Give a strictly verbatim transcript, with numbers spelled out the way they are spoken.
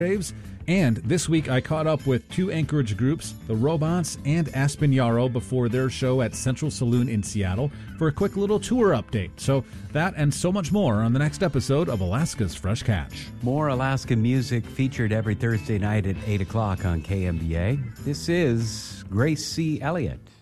Graves. And this week I caught up with two Anchorage groups, the Robots and Aspen Yarrow, before their show at Central Saloon in Seattle for a quick little tour update. So that and so much more on the next episode of Alaska's Fresh Catch. More Alaska music featured every Thursday night at eight o'clock on K M B A. This is Grace C. Elliott.